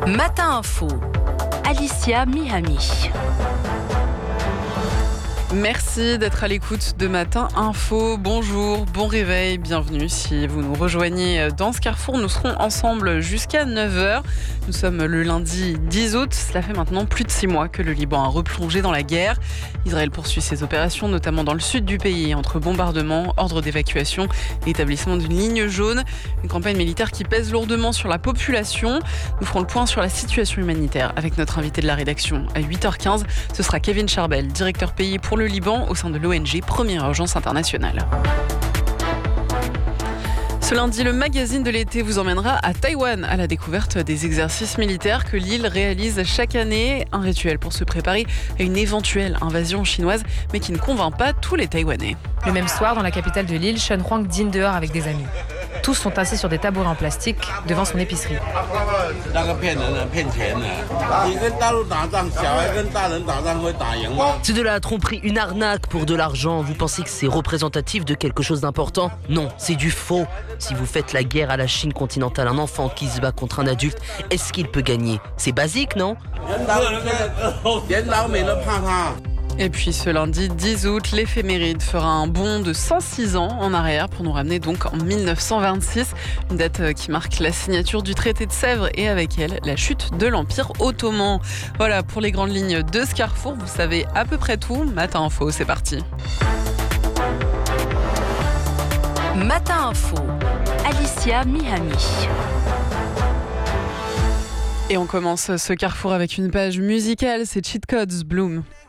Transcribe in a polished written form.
Matin Info, Alicia Mihami. Merci d'être à l'écoute de Matin Info. Bonjour, bon réveil, bienvenue. Si vous nous rejoignez dans ce carrefour, nous serons ensemble jusqu'à 9h. Nous sommes le lundi 10 août. Cela fait maintenant plus de 6 mois que le Liban a replongé dans la guerre. Israël poursuit ses opérations, notamment dans le sud du pays, entre bombardements, ordres d'évacuation et établissement d'une ligne jaune. Une campagne militaire qui pèse lourdement sur la population. Nous ferons le point sur la situation humanitaire avec notre invité de la rédaction. À 8h15, ce sera Kevin Charbel, directeur pays pour le Liban au sein de l'ONG Première Urgence Internationale. Ce lundi, le magazine de l'été vous emmènera à Taïwan à la découverte des exercices militaires que l'île réalise chaque année. Un rituel pour se préparer à une éventuelle invasion chinoise, mais qui ne convainc pas tous les Taïwanais. Le même soir, dans la capitale de l'île, Shen Huang dîne dehors avec des amis. Tous sont assis sur des tabourets en plastique devant son épicerie. C'est de la tromperie, une arnaque pour de l'argent. Vous pensez que c'est représentatif de quelque chose d'important ? Non, c'est du faux. Si vous faites la guerre à la Chine continentale, un enfant qui se bat contre un adulte, est-ce qu'il peut gagner ? C'est basique, non ? Et puis ce lundi 10 août, l'éphéméride fera un bond de 106 ans en arrière pour nous ramener donc en 1926, une date qui marque la signature du traité de Sèvres et avec elle la chute de l'Empire ottoman. Voilà pour les grandes lignes de ce carrefour, vous savez à peu près tout. Matin Info, c'est parti. Matin Info, Alicia Mihami. Et on commence ce carrefour avec une page musicale, c'est Cheat Codes Bloom.